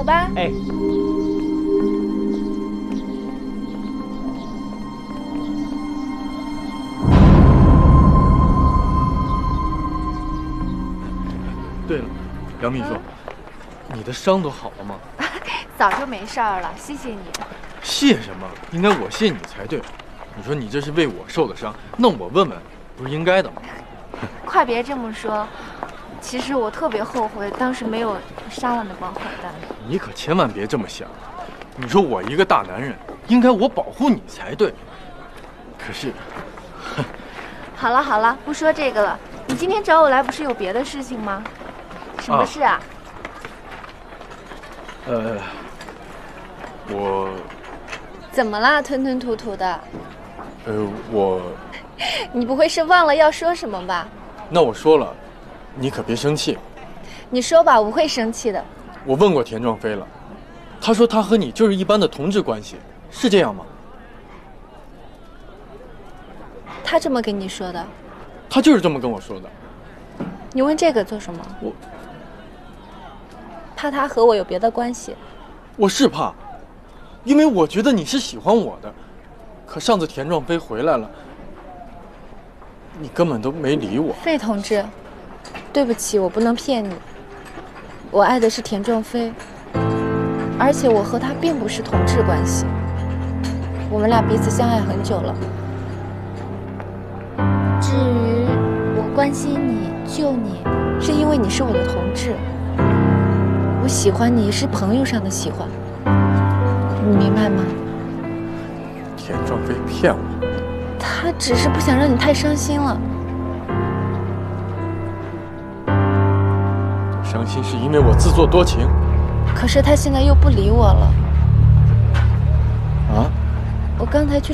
吧。 哎。对了，杨秘书，你的伤都好了吗？ 早就没事儿了，谢谢你。 谢什么？应该我谢你才对。你说你这是为我受的伤，那我问问，不是应该的吗？ 快别这么说，其实我特别后悔当时没有杀了那帮坏蛋。 你可千万别这么想。你说我一个大男人，应该我保护你才对。可是， 好了好了，不说这个了。你今天找我来不是有别的事情吗？什么事啊？ 我怎么啦？吞吞吐吐的。 我你不会是忘了要说什么吧？ 那我说了，你可别生气。 你说吧，我不会生气的。 我问过田壮飞了，他说他和你就是一般的同志关系，是这样吗？ 他这么跟你说的？ 他就是这么跟我说的。 你问这个做什么？ 我怕他和我有别的关系？ 我是怕，因为我觉得你是喜欢我的。可上次田壮飞回来了，你根本都没理我。 费同志，对不起，我不能骗你。我爱的是田壮飞，而且我和他并不是同志关系。我们俩彼此相爱很久了。至于我关心你、救你，是因为你是我的同志。我喜欢你是朋友上的喜欢，你明白吗？ 田壮飞骗我， 他只是不想让你太伤心了。 伤心是因为我自作多情。 可是他现在又不理我了。 啊？ 我刚才去